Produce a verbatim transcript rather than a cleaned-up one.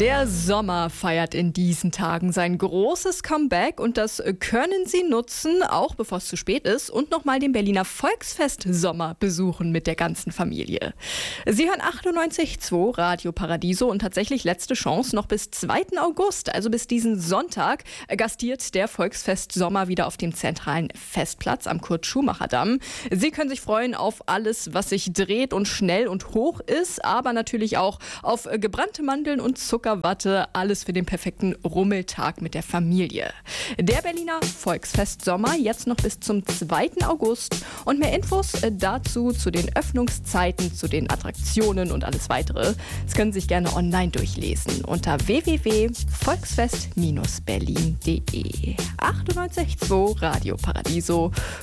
Der Sommer feiert in diesen Tagen sein großes Comeback und das können Sie nutzen, auch bevor es zu spät ist, und nochmal den Berliner Volksfest Sommer besuchen mit der ganzen Familie. Sie hören achtundneunzig Komma zwei Radio Paradiso und tatsächlich letzte Chance noch bis zweiten August, also bis diesen Sonntag, gastiert der Volksfest Sommer wieder auf dem zentralen Festplatz am Kurt-Schumacher-Damm. Sie können sich freuen auf alles, was sich dreht und schnell und hoch ist, aber natürlich auch auf gebrannte Mandeln und Zucker. Watte, alles für den perfekten Rummeltag mit der Familie. Der Berliner Volksfest Sommer jetzt noch bis zum zweiten August und mehr Infos dazu zu den Öffnungszeiten, zu den Attraktionen und alles weitere. Das können Sie sich gerne online durchlesen unter w w w punkt volksfest Bindestrich berlin punkt de. achtundneunzig Komma zwei Radio Paradiso.